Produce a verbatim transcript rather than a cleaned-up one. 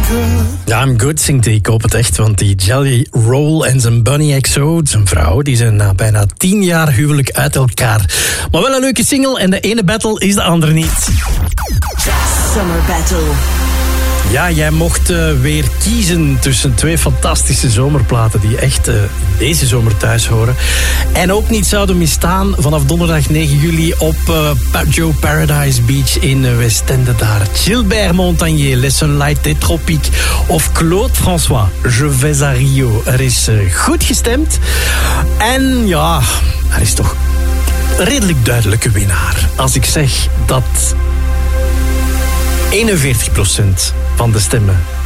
Ja, I'm good, zingt hij. Ik hoop het echt, want die Jelly Roll en zijn Bunny X O, zijn vrouw, die zijn na bijna tien jaar huwelijk uit elkaar. Maar wel een leuke single en de ene battle is de andere niet. Summer Battle. Ja, jij mocht uh, weer kiezen tussen twee fantastische zomerplaten die echt uh, deze zomer thuis horen. En ook niet zouden misstaan vanaf donderdag negen juli op uh, Joe Paradise Beach in Westende daar. Gilbert Montagnier, Les Sunlight des Tropiques of Claude François, Je vais à Rio. Er is uh, goed gestemd en ja, er is toch een redelijk duidelijke winnaar. Als ik zeg dat eenenveertig procent van de stemmen